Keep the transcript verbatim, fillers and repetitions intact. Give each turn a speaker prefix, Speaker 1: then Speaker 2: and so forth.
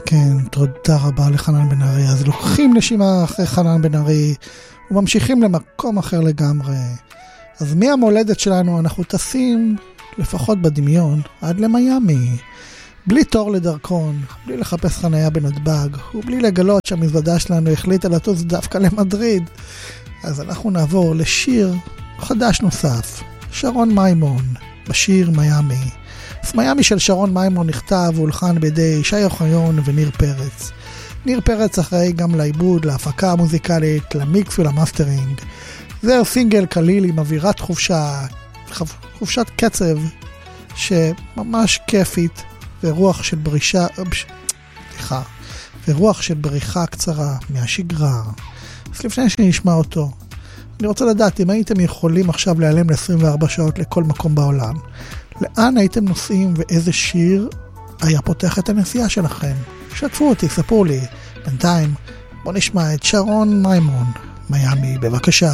Speaker 1: כן, תודה רבה לחנן בן ארי. אז לוקחים נשימה אחרי חנן בן ארי וממשיכים למקום אחר לגמרי. אז מהמולדת שלנו אנחנו טסים, לפחות בדמיון, עד למיימי. בלי תור לדרכון, בלי לחפש חניה בנתב"ג, ובלי לגלות שהמזוודה שלנו החליטה לטוס דווקא למדריד. אז אנחנו נעבור לשיר חדש נוסף, שרון מימון, בשיר מיימי. אז מיימי של שרון מימון נכתב והולחן בידי שי אוחיון וניר פרץ. ניר פרץ אחראי גם לעיבוד, להפקה המוזיקלית, למיקס ולמאסטרינג. זה סינגל קליל עם אווירת חופשה, חופשת קצב, שממש כיפית, ורוח של ברישה, סליחה, ורוח של בריחה קצרה מהשגרה. אז לפני שנשמע אותו, אני רוצה לדעת אם הייתם יכולים עכשיו להיעלם ל-עשרים וארבע שעות לכל מקום בעולם, לאן הייתם נוסעים ואיזה שיר היה פותח את הנסיעה שלכם? שתפו אותי, ספרו לי. בינתיים, בוא נשמע את שרון מימון, מיימי, בבקשה.